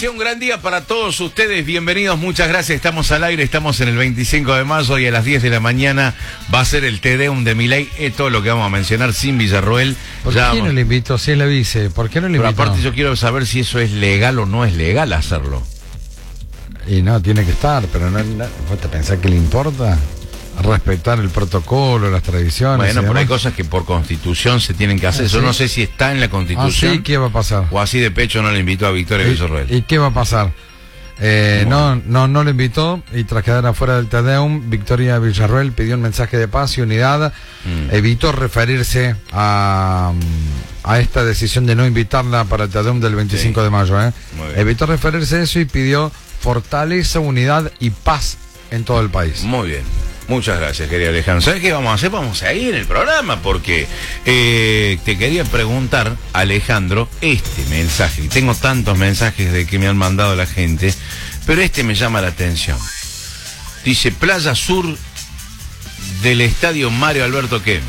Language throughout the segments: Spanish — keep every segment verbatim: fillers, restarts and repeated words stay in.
sea un gran día para todos ustedes. Bienvenidos, muchas gracias. Estamos al aire, estamos en el veinticinco de mayo y a las diez de la mañana va a ser el Te Deum de Milei. Es todo lo que vamos a mencionar sin Villarroel. ¿Por ya qué vamos... no le invitó? Si es la vice, ¿por qué no le Pero invitó? aparte yo quiero saber si eso es legal o no es legal hacerlo. Y no, tiene que estar, pero no, no ¿vos te pensás que le importa? Respetar el protocolo, las tradiciones. Bueno, pero hay cosas que por constitución se tienen que hacer. ¿Ah, yo sí? no sé si está en la constitución. ¿Ah, sí? ¿Qué va a pasar? O así de pecho no le invitó a Victoria Villarroel. ¿Y, ¿Y qué va a pasar? Eh, no, no, no le invitó y tras quedar afuera del Te Deum, Victoria Villarroel pidió un mensaje de paz y unidad. Mm. Evitó referirse a, a esta decisión de no invitarla para el Te Deum del veinticinco sí. de mayo. ¿eh? Evitó referirse a eso y pidió fortaleza, unidad y paz en todo el país. Muy bien. Muchas gracias, querido Alejandro. ¿Sabes qué vamos a hacer? Vamos a ir en el programa porque eh, te quería preguntar, Alejandro, este mensaje. Y tengo tantos mensajes de que me han mandado la gente, pero este me llama la atención. Dice, Playa Sur del Estadio Mario Alberto Kempes.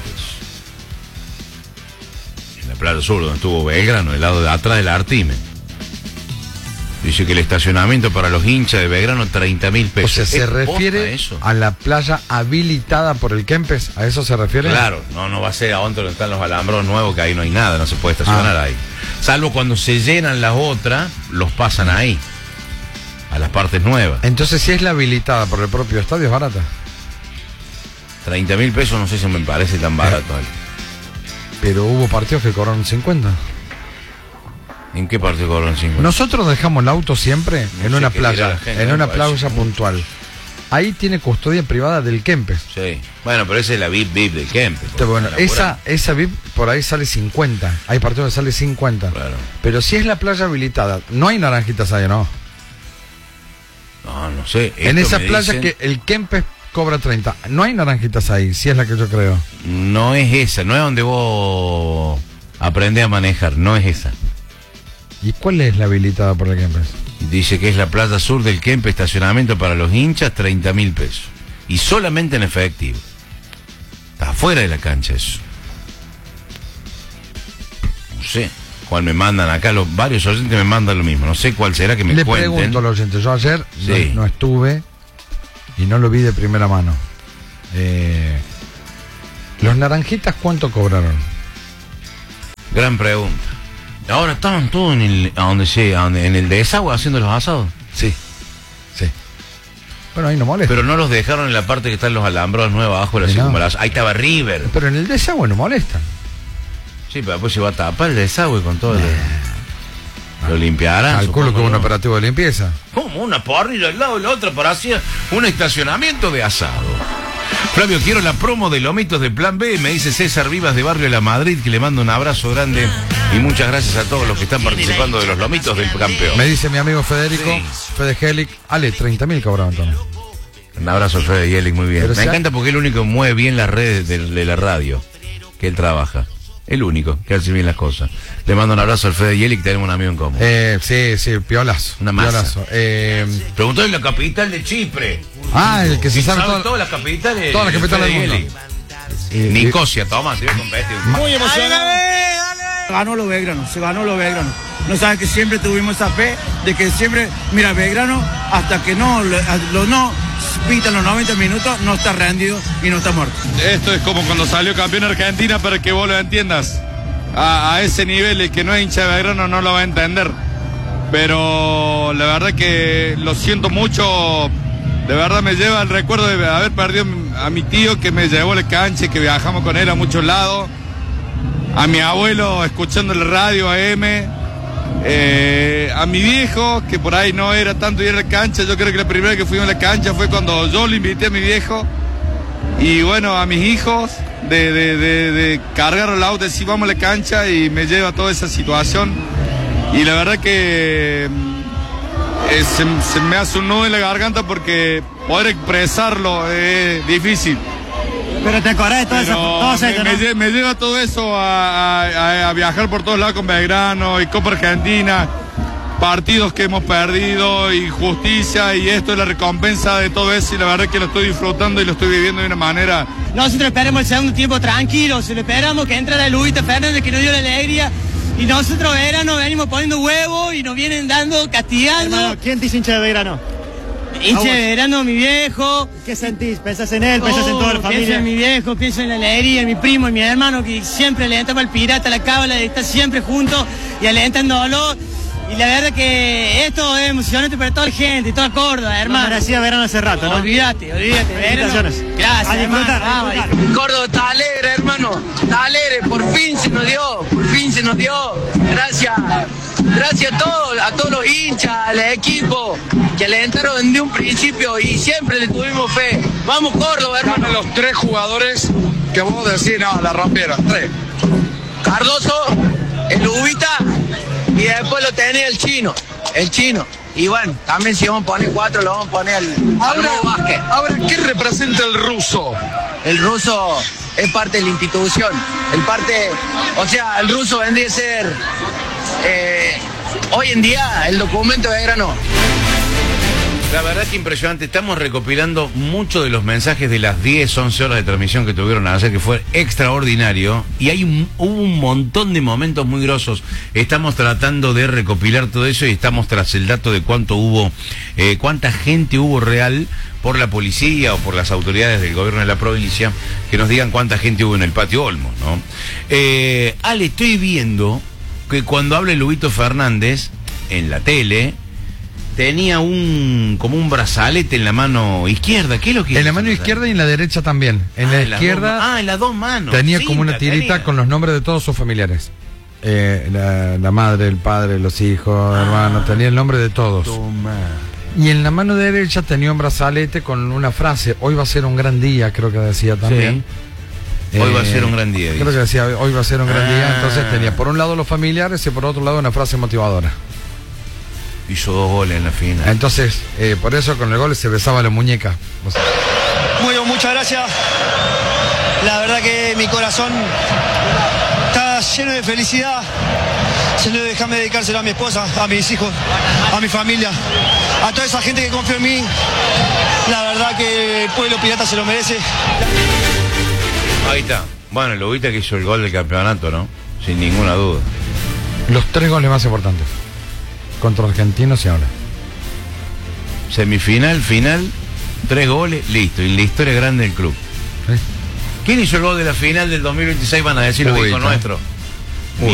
En la Playa Sur, donde estuvo Belgrano, del lado de atrás del Artime. Dice que el estacionamiento para los hinchas de Belgrano, treinta mil pesos. O sea, ¿se refiere eso? A la playa habilitada por el Kempes? ¿A eso se refiere? Claro, no, no va a ser a donde están los alambros nuevos, que ahí no hay nada, no se puede estacionar ah. ahí. Salvo cuando se llenan las otras, los pasan ahí, a las partes nuevas. Entonces, si es la habilitada por el propio estadio, es barata. treinta mil pesos no sé si me parece tan barato. Eh. Pero hubo partidos que cobraron cincuenta. ¿En qué parte cobran cincuenta? Nosotros dejamos el auto siempre no en una playa, gente, en una playa eso. puntual. Ahí tiene custodia privada del Kempes. Sí. Bueno, pero esa es la V I P V I P del Kempes. Bueno, esa, esa V I P por ahí sale cincuenta. Hay partidos que sale cincuenta. Claro. Pero si es la playa habilitada, no hay naranjitas ahí, ¿no? No, no sé. En esa playa dicen... que el Kempes cobra treinta. No hay naranjitas ahí, si es la que yo creo. No es esa, no es donde vos aprendés a manejar, no es esa. ¿Y cuál es la habilitada por el Kempes? Dice que es la Playa Sur del Kempes, estacionamiento para los hinchas, treinta mil pesos. Y solamente en efectivo. Está afuera de la cancha eso. No sé cuál me mandan acá, los varios oyentes me mandan lo mismo. No sé cuál será que me Le cuenten. Le pregunto a los oyentes. Yo ayer sí. no, no estuve y no lo vi de primera mano. Eh, ¿Los naranjitas cuánto cobraron? Gran pregunta. Ahora estaban todos en el, a donde se, a donde, en el desagüe haciendo los asados. Sí, sí. Bueno, ahí no molesta. Pero no los dejaron en la parte que están los alambros nuevos abajo de la circunvalación. Ahí estaba River. Pero en el desagüe no molestan. Sí, pero después se va a tapar el desagüe con todo. Nah. El... Lo limpiarán. Calculo que hubo un operativo de limpieza. ¿Cómo? Una parrilla al lado de la otra para hacer un estacionamiento de asado. Flavio, quiero la promo de Lomitos de Plan B, me dice César Vivas de Barrio La Madrid, que le mando un abrazo grande y muchas gracias a todos los que están participando de los Lomitos del Campeón. Me dice mi amigo Federico, sí. Fede Helic, Ale, treinta mil cobraban también. Un abrazo Fede Helic, muy bien. Pero me encanta ha... porque es el único que mueve bien las redes de, de la radio, que él trabaja. El único que hace bien las cosas. Le mando un abrazo al Fede Helic, tenemos un amigo en común. Eh, sí, sí, piolazo. Una masa. Piolazo. Eh... Preguntó en la capital de Chipre. Ah, el que se sabe, sabe todo... todas las capitales. Todas las capitales del mundo. Y, Nicosia, toma, se ve competido. Muy emocionado. Ganó los Belgrano, se ganó los Belgrano. No sabes que siempre tuvimos esa fe de que siempre, mira, Belgrano, hasta que no lo no pitan los noventa minutos, no está rendido y no está muerto. Esto es como cuando salió campeón Argentina, para que vos lo entiendas. A, a ese nivel, el que no es hincha de Belgrano no lo va a entender. Pero la verdad que lo siento mucho. De verdad me lleva el recuerdo de haber perdido a mi tío, que me llevó a la cancha, que viajamos con él a muchos lados. A mi abuelo escuchando el radio A M. Eh, a mi viejo, que por ahí no era tanto ir a la cancha. Yo creo que la primera que fuimos a la cancha fue cuando yo lo invité a mi viejo. Y bueno, a mis hijos, de, de, de, de cargar el auto, decir vamos a la cancha, y me lleva toda esa situación. Y la verdad que eh, se, se me hace un nudo en la garganta porque poder expresarlo es difícil. Pero te acordás de todo eso, todo me, eso, ¿no? me, me lleva todo eso a, a, a viajar por todos lados con Belgrano y Copa Argentina, partidos que hemos perdido, injusticia, y esto es la recompensa de todo eso, y la verdad que lo estoy disfrutando y lo estoy viviendo de una manera. Nosotros esperamos el segundo tiempo tranquilo, se lo esperamos que entra la Luita Fernández, que nos dio la alegría, Y nosotros Belgrano venimos poniendo huevos y nos vienen dando, castigando. Hermano, ¿quién te dice hincha de Belgrano? Hincha de Belgrano, mi viejo. ¿Qué sentís? ¿Pensás en él? ¿Pensás oh, en toda la familia? Pienso en mi viejo, pienso en la alegría, en mi primo, en mi hermano, que siempre alentamos al Pirata, la cábala, de estar siempre juntos y alentándolo. Y la verdad que esto es emocionante para toda la gente, toda Córdoba, hermano. Merecía Belgrano hace rato, ¿no? Olvídate, olvídate. Felicitaciones. Gracias, a disfrutar, hermano. a disfrutar. Córdoba está alegre, hermano. Está alegre, por fin se nos dio, por fin se nos dio. Gracias. Gracias a todos, a todos los hinchas, al equipo que alentaron de un principio y siempre le tuvimos fe. Vamos Córdoba, hermano. Los tres jugadores que vos decís, no, la rompieron. Tres. Cardoso, el Ubita y después lo tenía el Chino. El Chino. Y bueno, también si vamos a poner cuatro, lo vamos a poner al, al Nuevo Vázquez. Ahora, ¿qué representa el ruso? El ruso es parte de la institución. El parte, o sea, el ruso vendría a ser eh, hoy en día el documento de Belgrano. La verdad que impresionante. Estamos recopilando muchos de los mensajes de las diez, once horas de transmisión que tuvieron ayer, que fue extraordinario. Y hay un, hubo un montón de momentos muy grosos. Estamos tratando de recopilar todo eso y estamos tras el dato de cuánto hubo, eh, cuánta gente hubo real por la policía o por las autoridades del gobierno de la provincia, que nos digan cuánta gente hubo en el patio Olmos, ¿no? Eh, Ale, estoy viendo que cuando habla Lubito Fernández en la tele, tenía un como un brazalete en la mano izquierda. ¿Qué es lo que En la mano izquierda y en la derecha también. En ah, la en izquierda. Dos, ah, en las dos manos. Tenía sí, como una tirita tenía. Con los nombres de todos sus familiares. Eh, la, la madre, el padre, los hijos, ah, hermanos. Tenía el nombre de todos. Toma. Y en la mano derecha tenía un brazalete con una frase. Hoy va a ser un gran día, creo que decía también. Sí. Hoy eh, va a ser un gran día. Creo que decía, hoy va a ser un gran ah. día. Entonces tenía por un lado los familiares y por otro lado una frase motivadora. Hizo dos goles en la final. Entonces, eh, por eso con el gol se besaba la muñeca. O sea. Muy bien, muchas gracias. La verdad que mi corazón está lleno de felicidad. Lleno de dejarme dedicárselo a mi esposa, a mis hijos, a mi familia, a toda esa gente que confió en mí. La verdad que el pueblo pirata se lo merece. Ahí está. Bueno, el Lobita que hizo el gol del campeonato, ¿no? Sin ninguna duda. Los tres goles más importantes. Contra Argentinos y ahora. Semifinal, final, tres goles, listo. Y la historia grande del club. ¿Sí? ¿Quién hizo el gol de la final del dos mil veintiséis? Van a decir los hijos nuestros.